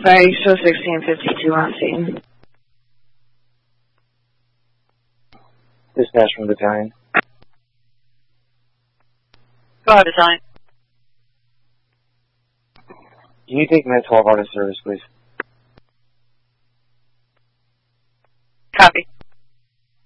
Sorry, show 1652 on scene. Dispatch from battalion. Go ahead, battalion. Can you take Med 12 out of service, please? Copy.